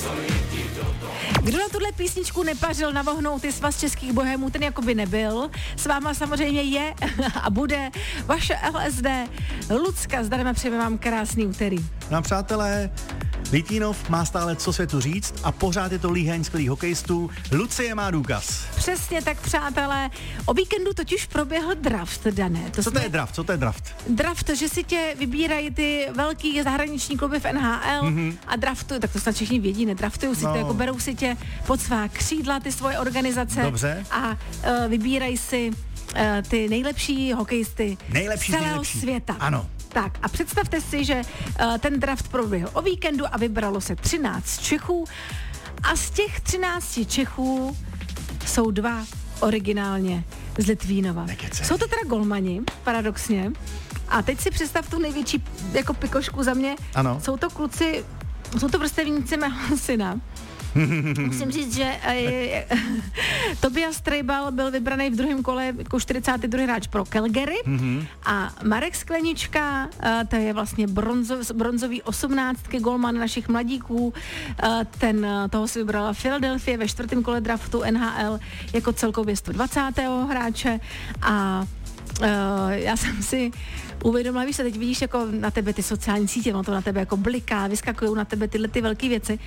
Kdo na tuhle písničku nepařil na vohnou ty svaz českých bohémů, ten jakoby nebyl. S váma samozřejmě je a bude vaše LSD Lucka. Zdarma přejeme vám krásný úterý. No, přátelé, Litvínov má stále co světu říct a pořád je to líheň skvělých hokejistů. Lucie má důkaz. Přesně tak, přátelé. O víkendu totiž proběhl draft, Dané. Co to je draft? Co to je draft? Draft, že si tě vybírají ty velký zahraniční kluby v NHL a draftují, tak to snad všichni vědí, nedraftují si to, jako berou si tě pod svá křídla, ty svoje organizace. Dobře. A vybírají si ty nejlepší hokejisty z celého světa. Ano. Tak a představte si, že ten draft proběhl o víkendu a vybralo se 13 Čechů a z těch 13 Čechů jsou 2 originálně z Litvínova. Jsou to teda golmani, paradoxně. A teď si představ tu největší jako pikošku za mě. Ano. Jsou to kluci, jsou to vrstevníci mého syna. Musím říct, že Tobias Strejbal byl vybraný v druhém kole jako 42. hráč pro Calgary a Marek Sklenička, to je vlastně bronzový 18. golman našich mladíků, toho si vybrala Philadelphia ve 4. kole draftu NHL jako celkově 120. hráče a já jsem si uvědomila, víš, teď vidíš jako na tebe ty sociální sítě, ono to na tebe jako bliká, vyskakují na tebe tyhle ty velké věci.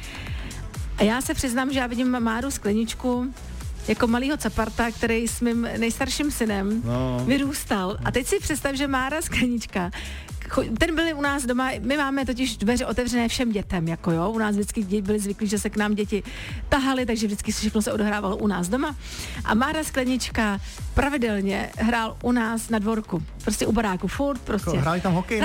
A já se přiznám, že já vidím Máru Skleničku jako malýho caparta, který s mým nejstarším synem vyrůstal. A teď si představ, že Mára Sklenička, ten byl u nás doma, my máme totiž dveře otevřené všem dětem, jako jo, u nás vždycky byli zvyklí, že se k nám děti tahaly, takže vždycky všechno se odehrávalo u nás doma. A Mára Sklenička pravidelně hrál u nás na dvorku, prostě u baráku, furt prostě. Hráli tam hokej?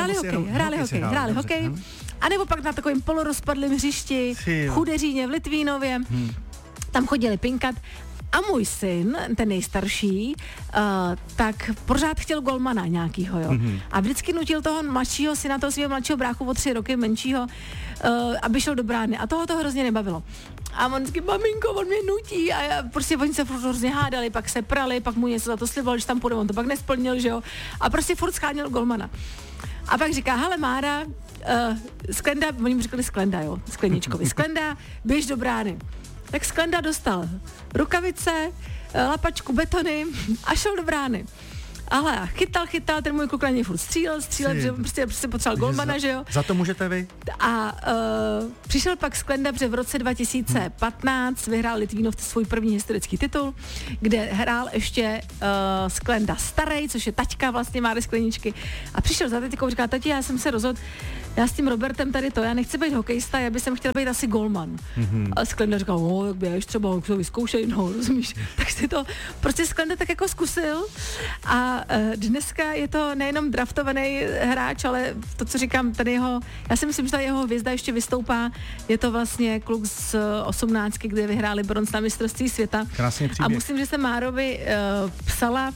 Hráli hokej. A nebo pak na takovém polorozpadlém hřišti v Chudeříně v Litvínově. Tam chodili pinkat. A můj syn, ten nejstarší, tak pořád chtěl golmana nějakýho, jo. A vždycky nutil toho mladšího syna, toho svého mladšího bráchu o 3 roky menšího, aby šel do brány. A toho to hrozně nebavilo. A on vždycky, maminko, on mě nutí. A prostě oni se furt hrozně hádali, pak se prali, pak mu něco za to sliboval, že tam půjde, on to pak nesplnil, že jo. A prostě furt scháněl golmana. A pak říká, hele Mára, Sklenda, oni jim řekli Sklenda, jo, Skleničkovi. Sklenda, běž do brány. Tak Sklenda dostal rukavice, lapačku, betony a šel do brány. Ale chytal, ten můj kluk na něj furt střílel, protože prostě potřeboval golmana, že jo. Za to můžete vy? A přišel pak Sklenda, protože v roce 2015 vyhrál Litvínov svůj první historický titul, kde hrál ještě Sklenda starej, což je taťka vlastně Máry Skleničky. A přišel za taťkou, říká, tati, já jsem se rozhodl, já s tím Robertem tady to, já nechci být hokejista, já bych chtěl být asi golman. A Sklenda říkal, tak běž třeba to vyzkoušej, rozumíš. Tak si to prostě Sklenda tak jako zkusil a dneska je to nejenom draftovaný hráč, ale to, co říkám, ten jeho, já si myslím, že ta jeho hvězda ještě vystoupá, je to vlastně kluk z 18, kde vyhráli bronz na mistrovství světa. Krásně příběh. A musím, že jsem Márovi psala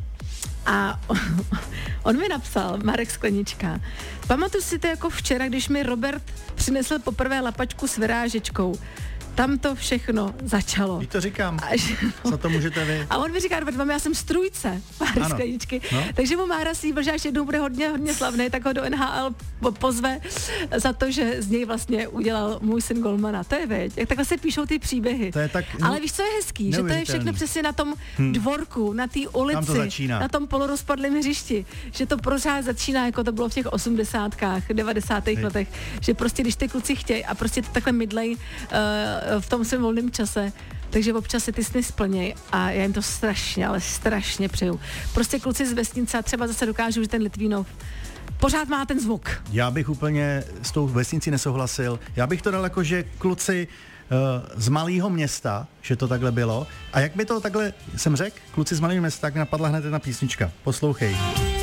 a on mi napsal, Marek Sklenička, pamatuju si to jako včera, když mi Robert přinesl poprvé lapačku s vyrážečkou. Tam to všechno začalo. Víš, to říkám. Co to můžete vy? A on mi říká, Robert, já jsem strůjce Máry Skleničky. No. Takže mu Mára slíbil, že až jednou bude hodně slavný, tak ho do NHL pozve za to, že z něj vlastně udělal můj syn golmana. To je věď. Jak takhle se píšou ty příběhy. To je tak, ale víš, co je hezký? Že to je všechno přesně na tom dvorku, na té ulici, na tom polorozpadlém hřišti. Že to pořád začíná, jako to bylo v těch 80kách, 90. letech. Že prostě, když ty kluci chtějí a prostě to takhle mydlej v tom svém volném čase, takže občas se ty sny splněj a já jim to strašně, ale strašně přeju. Prostě kluci z vesnice třeba zase dokážou, že ten Litvínov pořád má ten zvuk. Já bych úplně s tou vesnicí nesouhlasil. Já bych to dal jako, že kluci z malého města, že to takhle bylo. A jak by to takhle jsem řekl, kluci z malého města, tak napadla hned jedna písnička. Poslouchej.